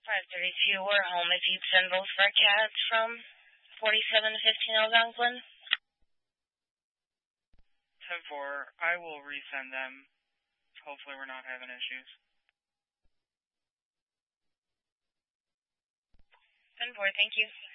532, we're home. If you'd send both of our cats from 47 to 15 Algonquin. 10-4, I will resend them. Hopefully we're not having issues. 10-4, thank you.